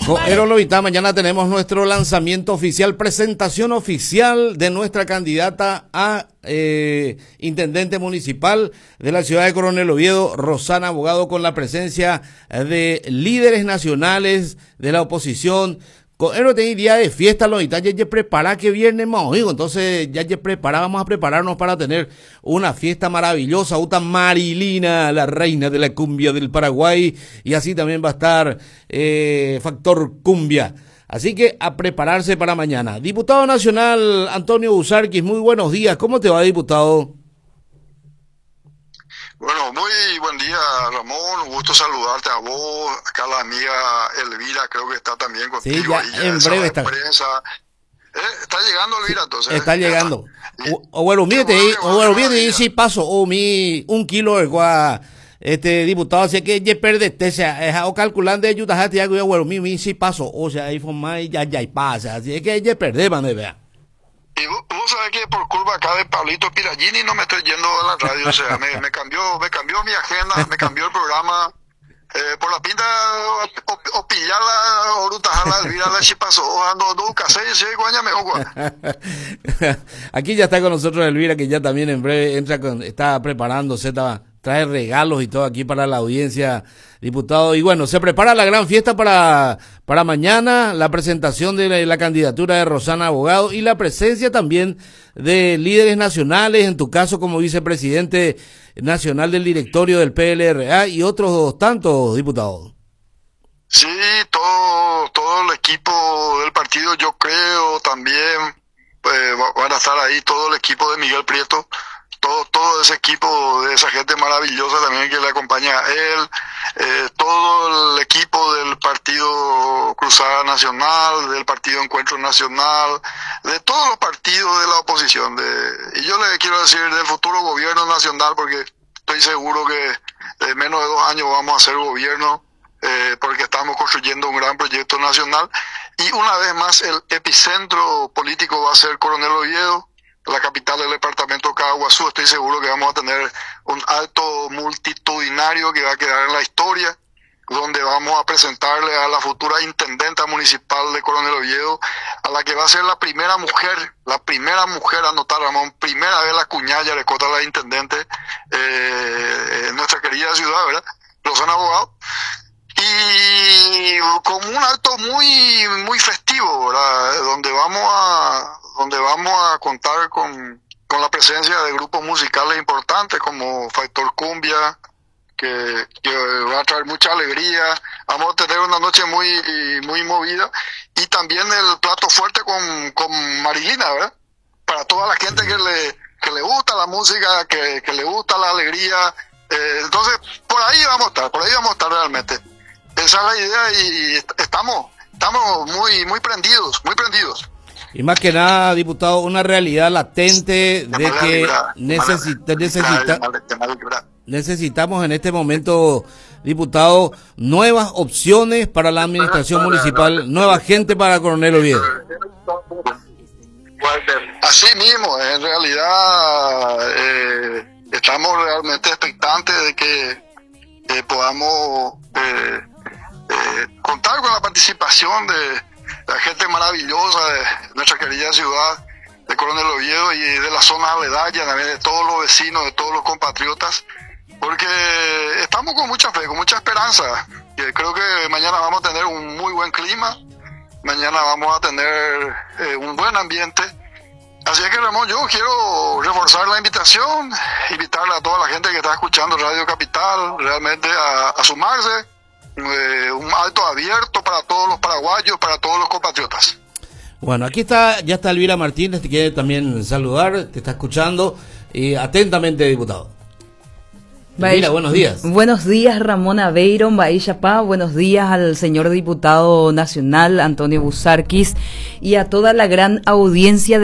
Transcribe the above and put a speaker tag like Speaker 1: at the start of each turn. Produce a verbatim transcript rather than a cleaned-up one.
Speaker 1: Coero Lovita, mañana tenemos nuestro lanzamiento oficial, presentación oficial de nuestra candidata a eh, intendente municipal de la ciudad de Coronel Oviedo, Rosana Abogado, con la presencia de líderes nacionales de la oposición. Coero tiene día de fiesta, Lovita, ya ya prepara que viernes más, hijo. Entonces ya ya prepara, vamos a prepararnos para tener una fiesta maravillosa, Uta Marilina, la reina de la cumbia del Paraguay, y así también va a estar eh, Factor Cumbia. Así que a prepararse para mañana. Diputado nacional Antonio Busarquis, muy buenos días. ¿Cómo te va, diputado?
Speaker 2: Bueno, muy buen día, Ramón. Un gusto saludarte a vos, acá la amiga Elvira, creo que está también contigo.
Speaker 1: Sí, ya,
Speaker 2: ya
Speaker 1: en breve está.
Speaker 2: Eh, está llegando Elvira, entonces.
Speaker 1: Está llegando. O bueno, mírate, o bueno, mírate, si paso, o mi, un kilo de gua, este diputado, así que ya perdete, o sea, es algo calculando de ayuda, ya, bueno, mi, mi, si paso, o sea, ahí fue más, ya, ya, y pasa, así es que ya perdé, man, vea.
Speaker 2: Y vos, vos sabés que por culpa acá de Pablito Piragini no me estoy yendo a la radio, o sea, me, me cambió me cambió mi agenda, me cambió el programa, eh, por la pinta o, o, o pillarla o rutajarla, Elvira, la chipazo, ando do casé y se guaña me ogua.
Speaker 1: Aquí ya está con nosotros Elvira, que ya también en breve entra con, está preparándose, está, trae regalos y todo aquí para la audiencia, diputado. Y bueno, se prepara la gran fiesta para, para mañana, la presentación de la, la candidatura de Rosana Abogado y la presencia también de líderes nacionales, en tu caso como vicepresidente nacional del directorio del P L R A y otros tantos diputados.
Speaker 2: Sí, todo, todo el equipo del partido, yo creo también, eh, van a estar ahí, todo el equipo de Miguel Prieto. Todo, todo ese equipo de esa gente maravillosa también que le acompaña a él, eh, todo el equipo del Partido Cruzada Nacional, del Partido Encuentro Nacional, de todos los partidos de la oposición. De, y yo le quiero decir del futuro gobierno nacional, porque estoy seguro que en menos de dos años vamos a hacer gobierno, eh, porque estamos construyendo un gran proyecto nacional. Y una vez más el epicentro político va a ser Coronel Oviedo, la capital del departamento Caguazú. Estoy seguro que vamos a tener un acto multitudinario que va a quedar en la historia, donde vamos a presentarle a la futura intendenta municipal de Coronel Oviedo, a la que va a ser la primera mujer, la primera mujer, anotar Ramón, primera vez la cuñada de Cota, la intendente, eh, en nuestra querida ciudad, ¿verdad? Rosana Abogado. Y como un acto muy, muy festivo, ¿verdad? Donde vamos a, donde vamos a contar con, con la presencia de grupos musicales importantes como Factor Cumbia, que, que va a traer mucha alegría. Vamos a tener una noche muy, muy movida, y también el plato fuerte con, con Marilina, ¿verdad? Para toda la gente que le, que le gusta la música, que, que le gusta la alegría. Eh, entonces, por ahí vamos a estar, por ahí vamos a estar realmente. Esa es la idea, y estamos, estamos muy, muy prendidos, muy prendidos.
Speaker 1: Y más que nada, diputado, una realidad latente de que necesita, necesita, necesitamos en este momento, diputado, nuevas opciones para la administración municipal, nueva gente para Coronel Oviedo.
Speaker 2: Así mismo, en realidad eh, estamos realmente expectantes de que eh, podamos eh, eh, contar con la participación de la gente maravillosa de nuestra querida ciudad de Coronel Oviedo y de las zonas aledañas, también de todos los vecinos, de todos los compatriotas, porque estamos con mucha fe, con mucha esperanza. Y creo que mañana vamos a tener un muy buen clima, mañana vamos a tener eh, un buen ambiente. Así es que, Ramón, yo quiero reforzar la invitación, invitarle a toda la gente que está escuchando Radio Capital realmente a, a sumarse. Eh, un acto abierto para todos los paraguayos, para todos los compatriotas.
Speaker 1: Bueno, aquí está, ya está Elvira Martínez, te quiere también saludar, te está escuchando, y atentamente, diputado. Elvira, buenos días.
Speaker 3: Buenos días, Ramón Aveiro, Baixapá, buenos días al señor diputado nacional Antonio Busarquis y a toda la gran audiencia de